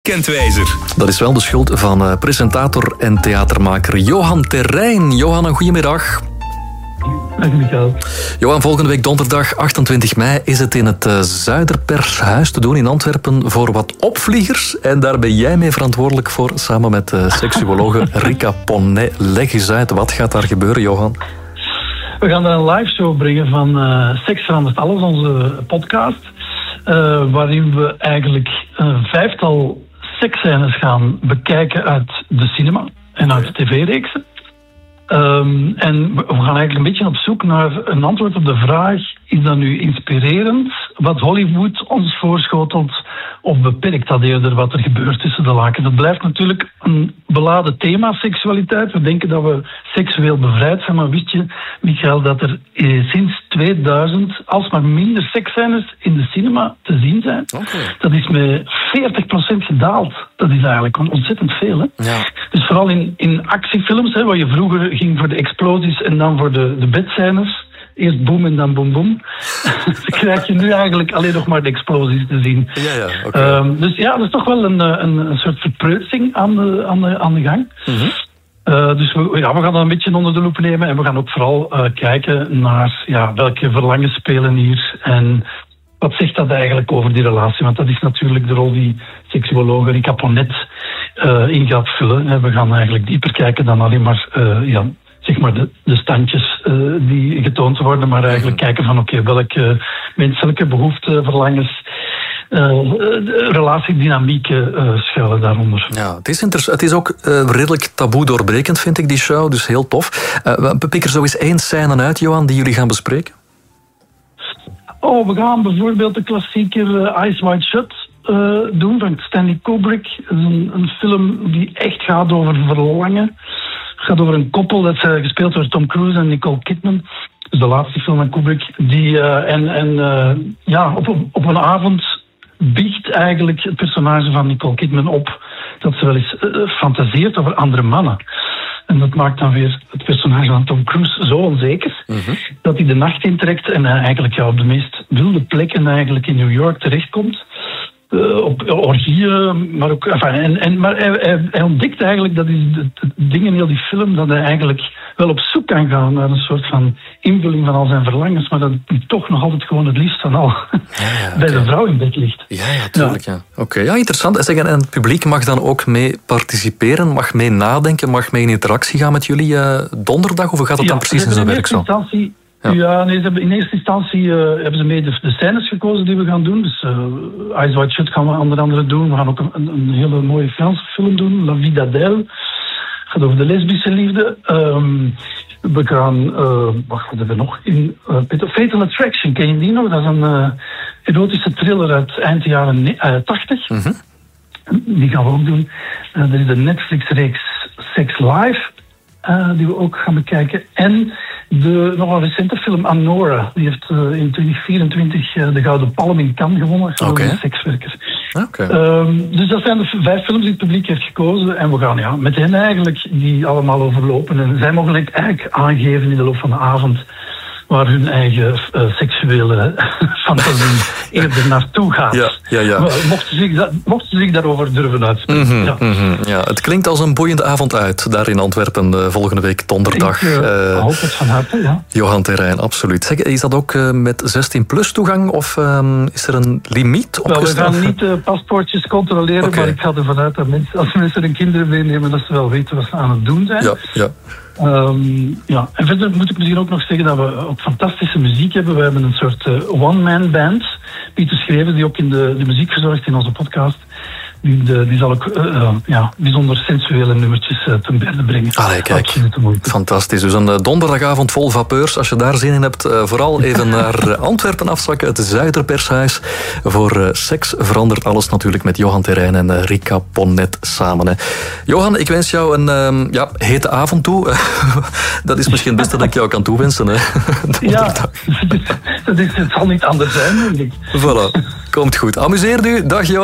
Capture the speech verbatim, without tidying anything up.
Kentwijzer. Dat is wel de schuld van uh, presentator en theatermaker Johan Terrein. Johan, een goedemiddag. Dag Michael. Johan, volgende week donderdag achtentwintig mei is het in het uh, Zuiderpershuis te doen in Antwerpen voor wat opvliegers. En daar ben jij mee verantwoordelijk voor, samen met uh, seksuologe Rika Ponnet. Leg eens uit, wat gaat daar gebeuren, Johan? We gaan daar een live show brengen van uh, Seks verandert alles, onze podcast. Uh, waarin we eigenlijk een vijftal seksscènes gaan bekijken uit de cinema en uit de tv-reeksen. Um, en we gaan eigenlijk een beetje op zoek naar een antwoord op de vraag: is dat nu inspirerend wat Hollywood ons voorschotelt, of beperkt dat eerder wat er gebeurt tussen de lakens? Dat blijft natuurlijk een beladen thema, seksualiteit. We denken dat we seksueel bevrijd zijn, maar wist je, Michael, dat er eh, sinds tweeduizend alsmaar minder seksscènes in de cinema te zien zijn? Okay. Dat is met veertig procent gedaald. Dat is eigenlijk ontzettend veel, hè? Ja. Dus vooral in, in actiefilms, hè, waar je vroeger ging voor de explosies en dan voor de, de bedscènes. Eerst boom en dan boom boom. Dan krijg je nu eigenlijk alleen nog maar de explosies te zien. Ja, ja, okay. um, dus ja, dat is toch wel een, een, een soort verpreutsing aan de, aan de, aan de gang. Mm-hmm. Uh, dus we, ja, we gaan dat een beetje onder de loep nemen. En we gaan ook vooral uh, kijken naar ja, welke verlangens spelen hier. En wat zegt dat eigenlijk over die relatie? Want dat is natuurlijk de rol die seksuologe Rika Ponnet uh, in gaat vullen. En we gaan eigenlijk dieper kijken dan alleen maar... Uh, ja, zeg maar de, de standjes uh, die getoond worden, maar eigenlijk kijken van oké, okay, welke menselijke behoeften, verlangens, uh, relatiedynamieken uh, schuilen daaronder. Ja, het is, inter- het is ook uh, redelijk taboe doorbrekend, vind ik, die show, dus heel tof. Uh, pik er zo eens één scène uit, Johan, die jullie gaan bespreken? Oh, we gaan bijvoorbeeld de klassieker uh, Eyes Wide Shut uh, doen van Stanley Kubrick. Dat is een, een film die echt gaat over verlangen. Het gaat over een koppel dat uh, gespeeld door Tom Cruise en Nicole Kidman. Dus de laatste film van Kubrick. Die, uh, en en uh, ja, op, op een avond biecht eigenlijk het personage van Nicole Kidman op dat ze wel eens uh, fantaseert over andere mannen. En dat maakt dan weer het personage van Tom Cruise zo onzeker, mm-hmm. dat hij de nacht intrekt en uh, eigenlijk ja, op de meest wilde plekken eigenlijk in New York terechtkomt. Uh, op orgieën, maar ook... Enfin, en, en, maar hij, hij, hij ontdekt eigenlijk, dat is het ding in heel die film, dat hij eigenlijk wel op zoek kan gaan naar een soort van invulling van al zijn verlangens, maar dat hij toch nog altijd gewoon het liefst van al ja, ja, okay. bij de vrouw in bed ligt. Ja, ja, tuurlijk. Ja. Ja. Oké, okay, ja, interessant. Zeg, en het publiek mag dan ook mee participeren, mag mee nadenken, mag mee in interactie gaan met jullie uh, donderdag, of hoe gaat dat ja, dan precies in zijn werk zo? Ja, ja nee, ze hebben in eerste instantie uh, hebben ze mee de, de scènes gekozen die we gaan doen. Dus uh, Eyes Wide Shut gaan we onder andere doen. We gaan ook een, een hele mooie Franse film doen, La Vie d'Adèle. Het gaat over de lesbische liefde. Um, we gaan, uh, wacht, wat hebben we nog? In, uh, Fatal Attraction, ken je die nog? Dat is een uh, erotische thriller uit eind jaren uh, tachtig. Mm-hmm. Die gaan we ook doen. Uh, er is de Netflix-reeks Sex Live, uh, die we ook gaan bekijken. En de nog een recente film Anora, die heeft uh, in twintig vierentwintig uh, de Gouden Palm in Cannes gewonnen. Oké. Okay. Een sekswerker. Okay. Um, dus dat zijn de vijf films die het publiek heeft gekozen. En we gaan ja, met hen eigenlijk die allemaal overlopen. En zij mogen eigenlijk aangeven in de loop van de avond waar hun eigen uh, seksuele fantasie eerder naartoe gaat. Ja, ja, ja. Mochten ze zich, mochten ze zich daarover durven uitspreken. Mm-hmm, ja. Mm-hmm, ja. Het klinkt als een boeiende avond uit, daar in Antwerpen, uh, volgende week donderdag. Ik uh, uh, hoop het van harte, ja. Johan Terrein, absoluut. Zeg, is dat ook uh, met zestien plus toegang, of um, is er een limiet opgesteld? Wel, we gaan niet uh, paspoortjes controleren, okay. Maar ik ga ervan uit dat mensen, als mensen hun kinderen meenemen, dat ze wel weten wat ze aan het doen zijn. Ja, ja. Um, ja. En verder moet ik misschien ook nog zeggen dat we ook fantastische muziek hebben. We hebben een soort uh, one-man band. Pieter Schreven, die ook in de, de muziek verzorgt in onze podcast. Die, de, die zal ook uh, uh, ja, bijzonder sensuele nummertjes uh, ten berde brengen. Allee, kijk. Fantastisch. Dus een uh, donderdagavond vol vapeurs. Als je daar zin in hebt, uh, vooral even naar uh, Antwerpen afzakken. Het Zuiderpershuis. Voor uh, Seks verandert alles natuurlijk met Johan Terrein en uh, Rika Ponnet samen. Hè. Johan, ik wens jou een um, ja, hete avond toe. Dat is misschien het beste dat ik jou kan toewensen. Hè. Ja, dat is, het zal niet anders zijn, denk ik. Voilà. Komt goed. Amuseer u. Dag Johan.